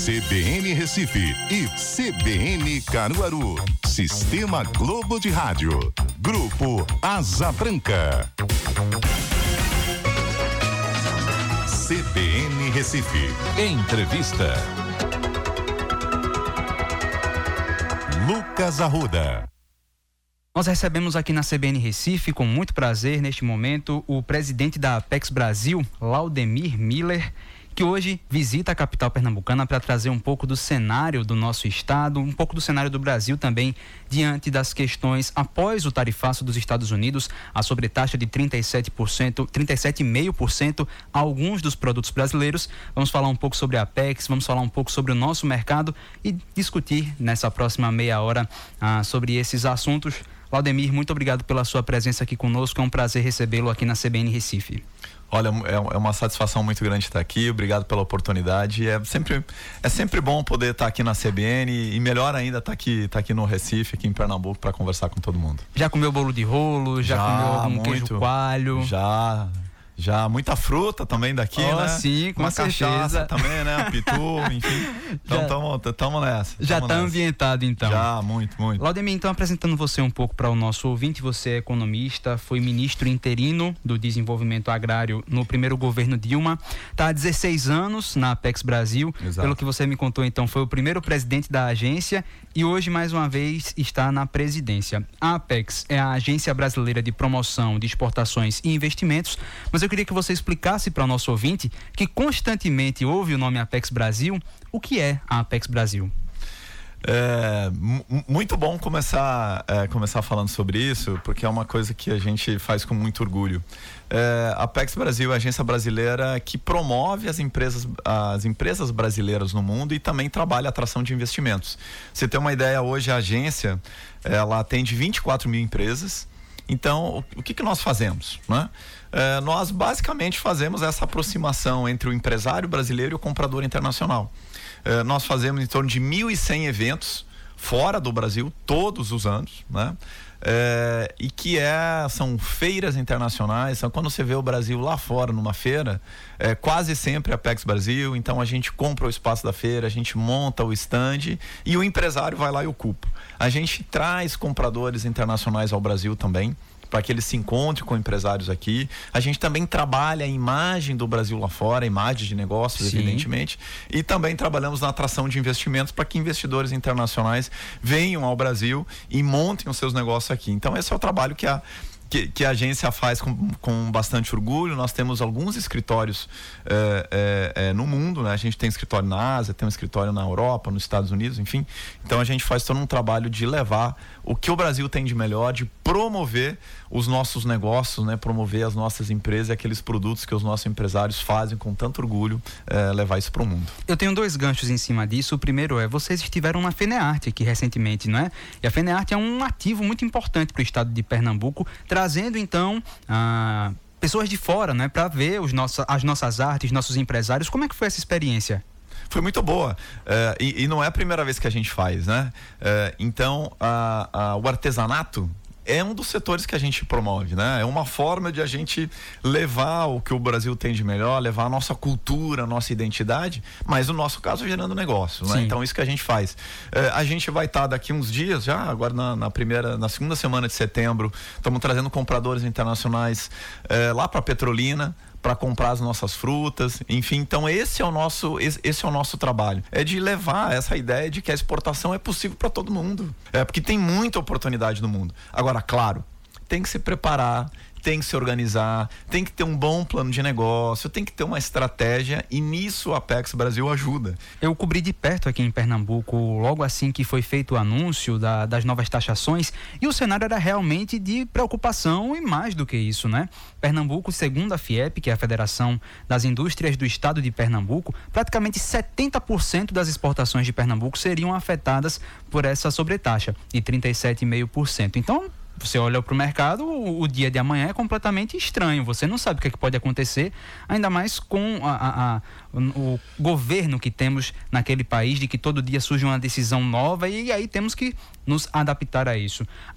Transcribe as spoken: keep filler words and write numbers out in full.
C B N Recife e C B N Caruaru. Sistema Globo de Rádio. Grupo Asa Branca. C B N Recife. Entrevista. Lucas Arruda. Nós recebemos aqui na C B N Recife, com muito prazer, neste momento, o presidente da Apex Brasil, Laudemir Miller, que hoje visita a capital pernambucana para trazer um pouco do cenário do nosso estado, um pouco do cenário do Brasil também, diante das questões após o tarifaço dos Estados Unidos, a sobretaxa de trinta e sete por cento, trinta e sete vírgula cinco por cento a alguns dos produtos brasileiros. Vamos falar um pouco sobre a Apex, vamos falar um pouco sobre o nosso mercado e discutir nessa próxima meia hora ah, sobre esses assuntos. Laudemir, muito obrigado pela sua presença aqui conosco, é um prazer recebê-lo aqui na C B N Recife. Olha, é uma satisfação muito grande estar aqui, obrigado pela oportunidade, é sempre, é sempre bom poder estar aqui na C B N e melhor ainda estar aqui, estar aqui no Recife, aqui em Pernambuco, para conversar com todo mundo. Já comeu bolo de rolo, já, já comeu algum muito, queijo coalho? Já... Já, muita fruta também daqui, oh, né? Sim, com Uma certeza. cachaça também, né? Pitu, enfim. Então, tamo, tamo nessa. Já tamo tá nessa. ambientado, então. Já, muito, muito. Laudemir, então, apresentando você um pouco para o nosso ouvinte, você é economista, foi ministro interino do Desenvolvimento Agrário no primeiro governo Dilma, está há dezesseis anos na Apex Brasil. Exato. Pelo que você me contou, então, foi o primeiro presidente da agência e hoje, mais uma vez, está na presidência. A Apex é a Agência Brasileira de Promoção de Exportações e Investimentos, mas eu queria que você explicasse para o nosso ouvinte que constantemente ouve o nome Apex Brasil. O que é a Apex Brasil? É m- muito bom começar, é, começar falando sobre isso, porque é uma coisa que a gente faz com muito orgulho. É, a Apex Brasil é a agência brasileira que promove as empresas, as empresas brasileiras no mundo e também trabalha a atração de investimentos. Você tem uma ideia, hoje a agência ela atende vinte e quatro mil empresas. Então, o, o que, que nós fazemos, né? É, nós basicamente fazemos essa aproximação entre o empresário brasileiro e o comprador internacional. É, nós fazemos em torno de mil e cem eventos fora do Brasil, todos os anos, né? É, e que é, são feiras internacionais. Então, quando você vê o Brasil lá fora numa feira, é quase sempre a Apex Brasil. Então a gente compra o espaço da feira, a gente monta o stand e o empresário vai lá e ocupa. A gente traz compradores internacionais ao Brasil também, para que eles se encontrem com empresários aqui. A gente também trabalha a imagem do Brasil lá fora, a imagem de negócios, Sim. evidentemente, e também trabalhamos na atração de investimentos para que investidores internacionais venham ao Brasil e montem os seus negócios aqui. Então esse é o trabalho que a Que, que a agência faz com, com bastante orgulho. Nós temos alguns escritórios é, é, é, no mundo, né? A gente tem escritório na Ásia, tem um escritório na Europa, nos Estados Unidos, enfim. Então a gente faz todo um trabalho de levar o que o Brasil tem de melhor, de promover os nossos negócios, né? Promover as nossas empresas, aqueles produtos que os nossos empresários fazem com tanto orgulho, é, levar isso para o mundo. Eu tenho dois ganchos em cima disso. O primeiro é, vocês estiveram na FENEARTE aqui recentemente, não é? E a FENEARTE é um ativo muito importante para o estado de Pernambuco, trazendo então ah, pessoas de fora, né, para ver os nossos, as nossas artes, nossos empresários. Como é que foi essa experiência? Foi muito boa, é, e, e não é a primeira vez que a gente faz, né? É, então a, a, o artesanato é um dos setores que a gente promove, né? É uma forma de a gente levar o que o Brasil tem de melhor, levar a nossa cultura, a nossa identidade, mas no nosso caso gerando negócio, né? Então isso que a gente faz. É, a gente vai estar tá daqui uns dias, já agora na, na primeira, na segunda semana de setembro, estamos trazendo compradores internacionais é, lá para Petrolina, para comprar as nossas frutas, enfim. Então esse é o nosso esse, esse é o nosso trabalho, é de levar essa ideia de que a exportação é possível para todo mundo, é porque tem muita oportunidade no mundo. Agora, claro, tem que se preparar, tem que se organizar, tem que ter um bom plano de negócio, tem que ter uma estratégia, e nisso a Apex Brasil ajuda. Eu cobri de perto aqui em Pernambuco logo assim que foi feito o anúncio da, das novas taxações, e o cenário era realmente de preocupação, e mais do que isso, né? Pernambuco, segundo a FIEP, que é a Federação das Indústrias do Estado de Pernambuco, praticamente setenta por cento das exportações de Pernambuco seriam afetadas por essa sobretaxa de trinta e sete vírgula cinco por cento. Então, você olha para o mercado, o dia de amanhã é completamente estranho. Você não sabe o que, é que pode acontecer, ainda mais com a, a, a, o governo que temos naquele país, de que todo dia surge uma decisão nova, e aí temos que nos adaptar a isso.